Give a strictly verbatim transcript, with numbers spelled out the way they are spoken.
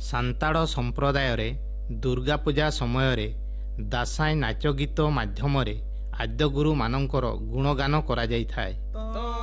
ସାନ୍ତାଳ ସମ୍ପ୍ରଦାୟରେ ଦୁର୍ଗା ପୂଜା ସମୟରେ ଦାସାଇ ନାଚ ଗୀତ ମାଧ୍ୟମରେ ଆଦ୍ୟଗୁରୁମାନଙ୍କର ଗୁଣଗାନ କରାଯାଇଥାଏ।